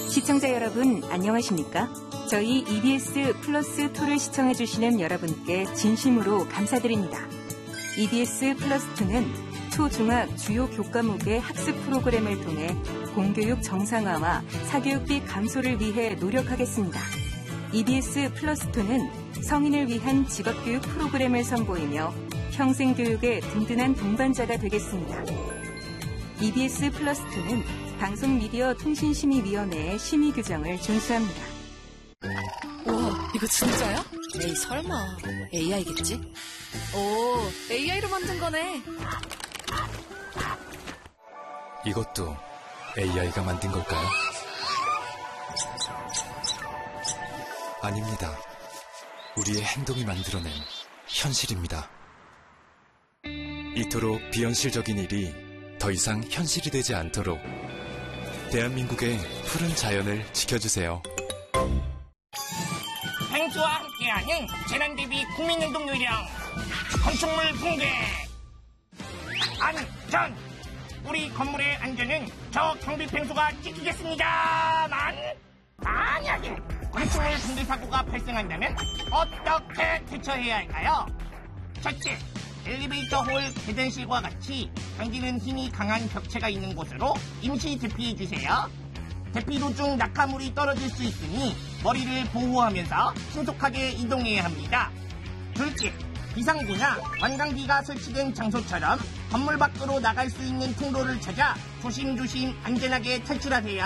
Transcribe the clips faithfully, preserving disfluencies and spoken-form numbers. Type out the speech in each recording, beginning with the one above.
시청자 여러분, 안녕하십니까? 저희 이비에스 플러스 이를 시청해주시는 여러분께 진심으로 감사드립니다. 이비에스 플러스 이는 초중학 주요 교과목의 학습 프로그램을 통해 공교육 정상화와 사교육비 감소를 위해 노력하겠습니다. 이비에스 플러스 이는 성인을 위한 직업교육 프로그램을 선보이며 평생교육의 든든한 동반자가 되겠습니다. 이비에스 플러스 이는 방송미디어통신심의위원회의 심의 규정을 준수합니다. 와, 이거 진짜야? 에이, 설마. 에이아이겠지? 오, 에이아이로 만든 거네. 이것도 에이아이가 만든 걸까요? 아닙니다. 우리의 행동이 만들어낸 현실입니다. 이토록 비현실적인 일이 더 이상 현실이 되지 않도록 대한민국의 푸른 자연을 지켜주세요. 펭수와 함께하는 재난대비 국민행동 요령 건축물 붕괴 안전. 우리 건물의 안전은 저 경비 펭수가 지키겠습니다만, 만약에 건축물 붕괴 사고가 발생한다면 어떻게 대처해야 할까요? 첫째, 엘리베이터 홀 계단실과 같이 당기는 힘이 강한 벽체가 있는 곳으로 임시 대피해주세요. 대피 도중 낙하물이 떨어질 수 있으니 머리를 보호하면서 신속하게 이동해야 합니다. 둘째, 비상구나 완강기가 설치된 장소처럼 건물 밖으로 나갈 수 있는 통로를 찾아 조심조심 안전하게 탈출하세요.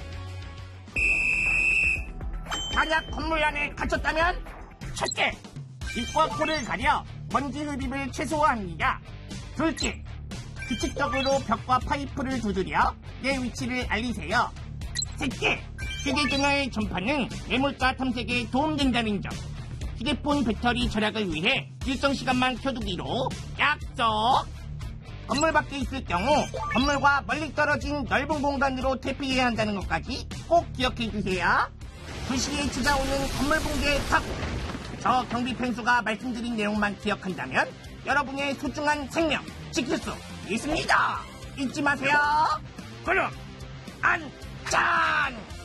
만약 건물 안에 갇혔다면 첫째, 입과 코를 가려 먼지 흡입을 최소화합니다. 둘째, 규칙적으로 벽과 파이프를 두드려 내 위치를 알리세요. 셋째, 휴대전화의 전파는 매몰가 탐색에 도움된다는 점. 휴대폰 배터리 절약을 위해 일정 시간만 켜두기로 약속! 건물 밖에 있을 경우 건물과 멀리 떨어진 넓은 공간으로 대피해야 한다는 것까지 꼭 기억해 주세요. 두 시에 찾아오는 건물 붕괴 사고. 저 경비 펭수가 말씀드린 내용만 기억한다면 여러분의 소중한 생명 지킬 수 있습니다. 잊지 마세요. 그럼 안전!